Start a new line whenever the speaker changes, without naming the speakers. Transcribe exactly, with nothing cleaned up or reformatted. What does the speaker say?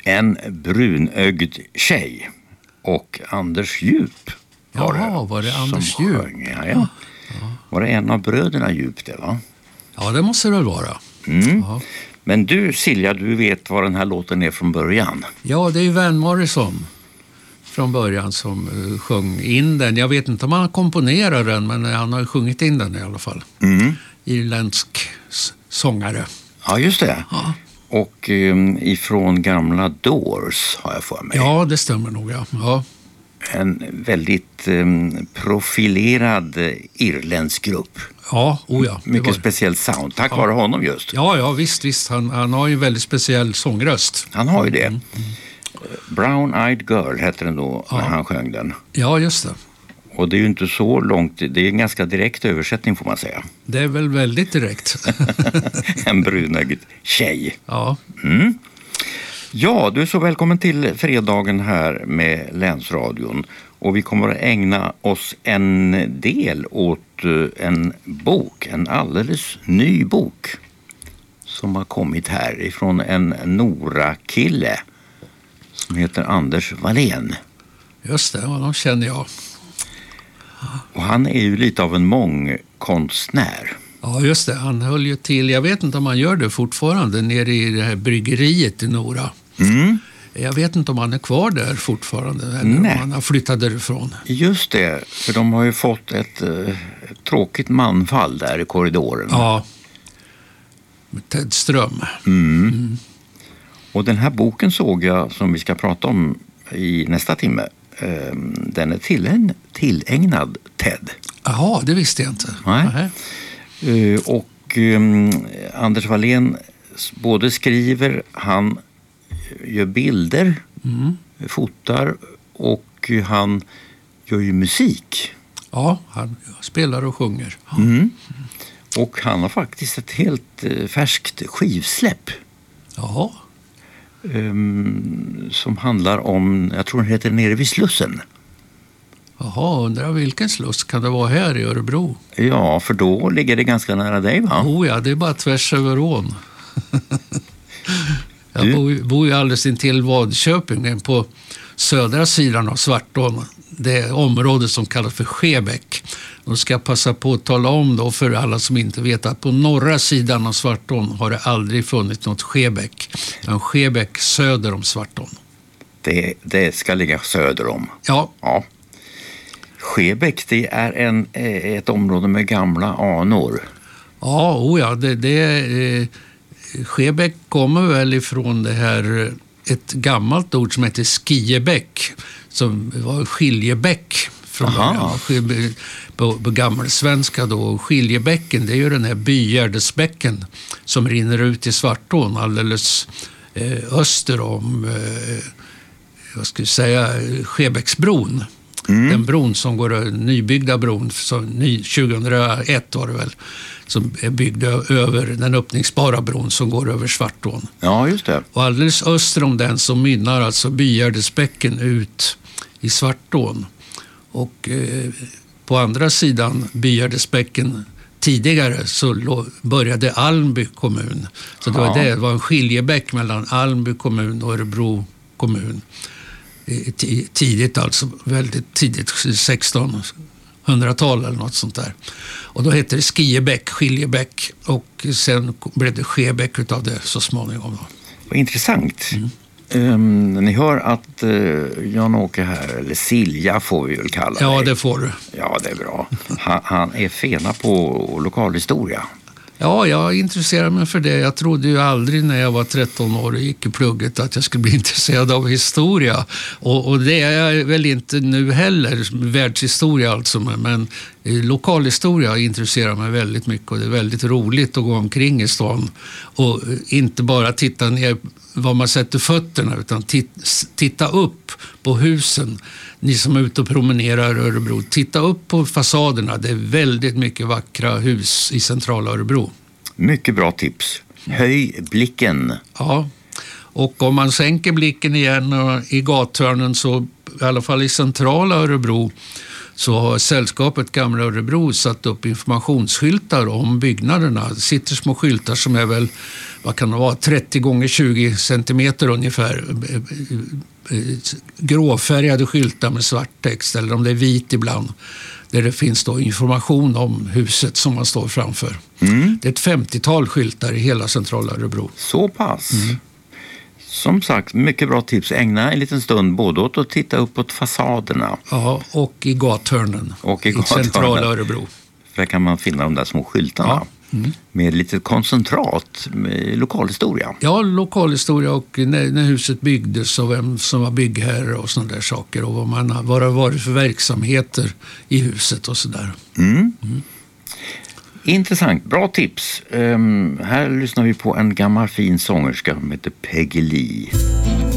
En brunögd tjej och Anders Djup.
Var Jaha, det, var det Anders Djup?
Sjöng, ja, ja. Ja. Var det en av bröderna Djup det, va?
Ja, det måste det väl vara.
Mm. Ja. Men du, Silja, du vet vad den här låten är från början.
Ja, det är ju Van Morrison från början som uh, sjöng in den. Jag vet inte om han komponerar den, men han har ju sjungit in den i alla fall.
Mm.
Irländsk sångare.
Ja, just det.
Ja.
Och um, ifrån gamla Doors har jag för mig.
Ja, det stämmer nog, ja. ja.
En väldigt um, profilerad uh, irländsk grupp.
Ja, oh ja.
Mycket
var...
speciellt sound, tack
ja.
vare honom just.
Ja, ja, visst, visst. Han, han har ju en väldigt speciell sångröst.
Han har ju det.
Mm. Mm.
Brown Eyed Girl hette den då ja. när han sjöng den.
Ja, just det.
Och det är ju inte så långt, det är en ganska direkt översättning får man säga.
Det är väl väldigt direkt.
En brunögd tjej.
Ja.
Mm. Ja, du är så välkommen till fredagen här med Länsradion. Och vi kommer att ägna oss en del åt en bok, en alldeles ny bok som har kommit här ifrån en Nora-kille som heter Anders Wallén.
Just det, ja, de känner jag.
Och han är ju lite av en mångkonstnär.
Ja, just det. Han höll ju till, jag vet inte om han gör det fortfarande, nere i det här bryggeriet i Nora.
Mm.
Jag vet inte om han är kvar där fortfarande eller
Nej.
om han har flyttat därifrån.
Just det, för de har ju fått ett, ett tråkigt manfall där i korridoren.
Ja, med Ted Ström.
Mm.
Mm.
Och den här boken såg jag som vi ska prata om i nästa timme. Den är tillägn, tillägnad Ted.
Jaha, det visste jag inte.
Nej. Nej. Och um, Anders Wallén både skriver, han gör bilder, mm. fotar och han gör ju musik.
Ja, han spelar och sjunger. Ja.
Mm. Och han har faktiskt ett helt färskt skivsläpp.
Jaha.
Um, som handlar om, jag tror den heter Nere vid Slussen.
Jaha, undrar vilken sluss kan det vara här i Örebro?
Ja, för då ligger det ganska nära dig, va?
Oh ja, det är bara tvärs över ån. Jag
du...
bor, bor ju alldeles intill Vadköping på södra sidan av Svartån. Det område som kallas för Skebäck. Då ska jag passa på att tala om då för alla som inte vet att på norra sidan av Svartån har det aldrig funnits något Skebäck. En Skebäck söder om Svartån.
Det, det ska ligga söder om.
Ja.
ja. Skebäck, det är en, ett område med gamla anor.
Ja, oh ja det, det eh, Skebäck kommer väl ifrån det här, ett gammalt ord som heter Skiebäck, som var skiljebäck från början, på, på gammelsvenska då. Skiljebäcken, det är ju den här Bygärdesbäcken som rinner ut i Svartån alldeles eh, öster om eh, vad ska jag säga, Skebäcksbron. Mm. Den bron som går, nybyggda bron, som ny, tjugohundraett var det väl, som är byggd över den öppningsbara bron som går över Svartån.
Ja, just det.
Och alldeles öster om den så mynnar alltså Bygärdesbäcken ut i Svartån. Och eh, på andra sidan Bygärdesbäcken tidigare så lo, började Almby kommun. Så det var, det, det var en skiljebäck mellan Almby kommun och Örebro kommun. Tidigt alltså, väldigt tidigt, sextonhundratal eller något sånt där. Och då hette det Skiebäck, Skiljebäck, och sen blev det Skebäck utav det så småningom.
Vad intressant.
Mm.
Um, ni hör att uh, Jan-Åke här, eller Silja får vi väl kalla
Ja,
dig.
det får du.
Ja, det är bra. Han, han är fena på lokalhistoria.
Ja, jag intresserar mig för det. Jag trodde ju aldrig när jag var tretton år och gick i plugget att jag skulle bli intresserad av historia. Och, och det är jag väl inte nu heller, världshistoria alltså. Men lokalhistoria intresserar mig väldigt mycket och det är väldigt roligt att gå omkring i stan. Och inte bara titta ner var man sätter fötterna utan titta upp på husen. Ni som är ute och promenerar i Örebro, titta upp på fasaderna. Det är väldigt mycket vackra hus i centrala Örebro.
Mycket bra tips. Höj blicken.
Ja, och om man sänker blicken igen i gathörnen så i alla fall i centrala Örebro så har sällskapet Gamla Örebro satt upp informationsskyltar om byggnaderna. Det sitter små skyltar som är väl, vad kan det vara, trettio gånger tjugo centimeter ungefär. Gråfärgade skyltar med svart text, eller om det är vit ibland. Där det finns då information om huset som man står framför. Mm. Det är ett femtiotal skyltar i hela centrala Örebro.
Så pass. Mm. Som sagt, mycket bra tips. Ägna en liten stund både åt att titta uppåt fasaderna.
Ja, och i gathörnen.
Och i,
i centrala Örebro.
För där kan man finna de där små skyltarna. Ja. Mm. Med lite koncentrat med lokalhistoria.
Ja, lokalhistoria och när, när huset byggdes och vem som var byggherre och sådana där saker. Och vad, man, vad det var för verksamheter i huset och sådär.
Mm. Mm. Intressant, bra tips. Um, här lyssnar vi på en gammal fin sångerska som heter Peggy Lee.